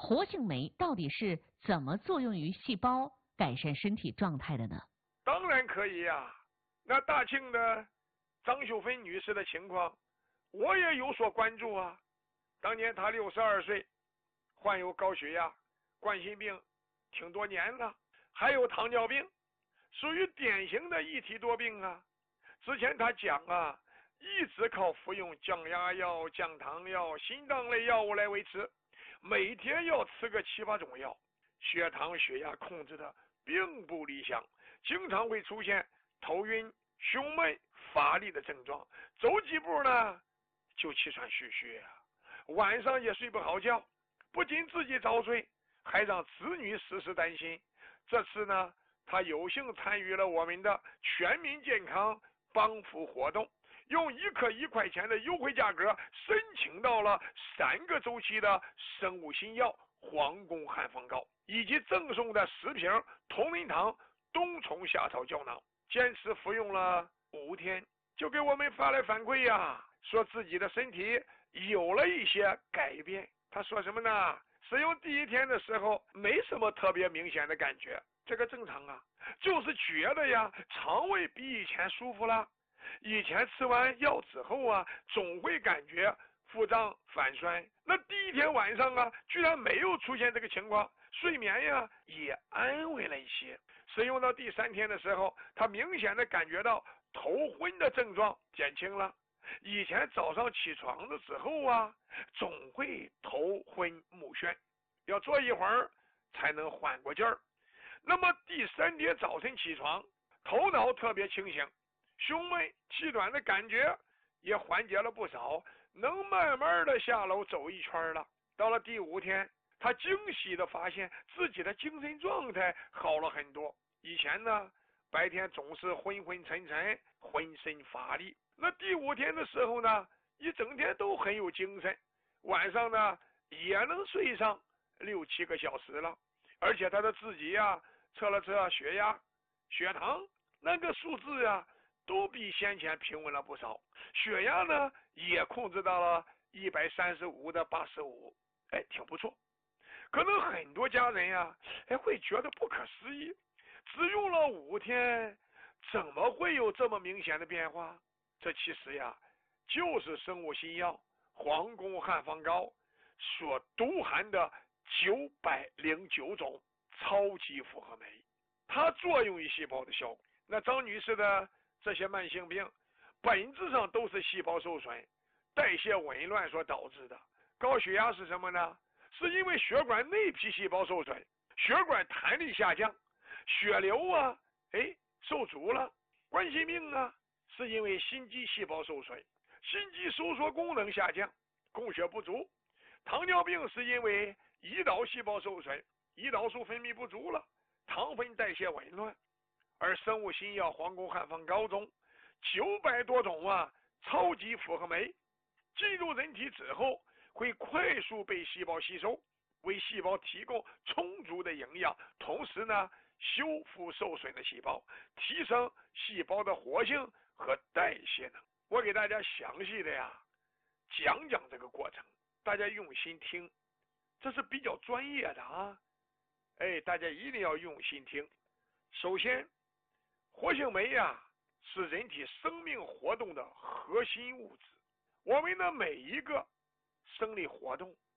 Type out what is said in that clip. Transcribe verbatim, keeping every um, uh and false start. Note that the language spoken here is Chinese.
活性酶到底是怎么作用于细胞改善身体状态的呢？ 当然可以呀、啊。那大庆的张秀芬女士的情况，我也有所关注啊。当年她六十二岁，患有高血压、冠心病，挺多年了，还有糖尿病，属于典型的一体多病啊。之前她讲啊，一直靠服用降压药、降糖药、心脏类药物来维持，每天要吃个七八种药，血糖、血压控制的并不理想，经常会出现头晕、胸闷、乏力的症状，走几步呢就气喘吁吁啊，晚上也睡不好觉，不仅自己早睡，还让子女时时担心。这次呢，他有幸参与了我们的全民健康帮扶活动，用一克一块钱的优惠价格申请到了三个周期的生物新药黄宫汉方膏，以及赠送的十瓶同仁堂冬虫夏草胶囊，坚持服用了五天，就给我们发来反馈呀、啊，说自己的身体有了一些改变。他说什么呢？使用第一天的时候没什么特别明显的感觉，这个正常啊，就是觉得呀肠胃比以前舒服了。以前吃完药之后啊，总会感觉腹胀反酸，那第一天晚上啊，居然没有出现这个情况，睡眠呀也安慰了一些。使用到第三天的时候，他明显的感觉到头昏的症状减轻了。以前早上起床的时候啊，总会头昏目眩，要坐一会儿才能缓过劲儿。那么第三天早晨起床，头脑特别清醒，胸闷气短的感觉也缓解了不少，能慢慢的下楼走一圈了。到了第五天，他惊喜的发现自己的精神状态好了很多。以前呢，白天总是昏昏沉沉，浑身乏力，那第五天的时候呢，一整天都很有精神，晚上呢也能睡上六七个小时了。而且他的自己呀测了测血压、血糖，那个数字呀都比先前平稳了不少，血压呢也控制到了一百三十五的八十五，哎，挺不错。可能很多家人呀，哎，会觉得不可思议，只用了五天，怎么会有这么明显的变化？这其实呀，就是生物新药黄宫汉方膏所独含的九百零九种超级复合酶，它作用于细胞的效果。那张女士的这些慢性病，本质上都是细胞受损、代谢紊乱所导致的。高血压是什么呢？是因为血管内皮细胞受损，血管弹力下降，血流啊，哎，受阻了。冠心病啊，是因为心肌细胞受损，心肌收缩功能下降，供血不足。糖尿病是因为胰岛细胞受损，胰岛素分泌不足了，糖分代谢紊乱。而生物新药黄宫汉方膏中九百多种啊超级复合酶进入人体之后，会快速被细胞吸收，为细胞提供充足的营养，同时呢修复受损的细胞，提升细胞的活性和代谢能。我给大家详细的呀讲讲这个过程，大家用心听，这是比较专业的啊，哎，大家一定要用心听。首先，活性酶呀是人体生命活动的核心物质，我们的每一个生理活动